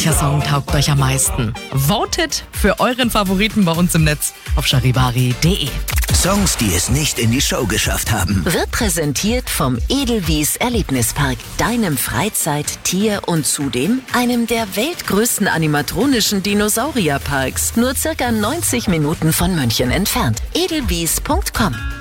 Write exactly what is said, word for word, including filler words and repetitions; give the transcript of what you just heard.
Welcher Song taugt euch am meisten? Votet für euren Favoriten bei uns im Netz auf charivari punkt de. Songs, die es nicht in die Show geschafft haben. Wird präsentiert vom Edelwies Erlebnispark, deinem Freizeit-, Tier- und zudem einem der weltgrößten animatronischen Dinosaurierparks. Nur circa neunzig Minuten von München entfernt. edelwies punkt com